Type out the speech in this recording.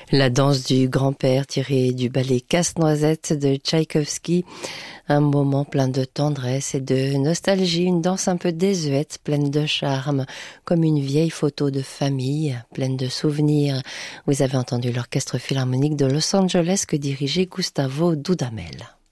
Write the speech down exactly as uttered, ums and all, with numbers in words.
La danse du grand-père tirée du ballet Casse-Noisette de Tchaïkovski. Un moment plein de tendresse et de nostalgie, une danse un peu désuète, pleine de charme, comme une vieille photo de famille, pleine de souvenirs. Vous avez entendu l'Orchestre Philharmonique de Los Angeles que dirigeait Gustavo Dudamel.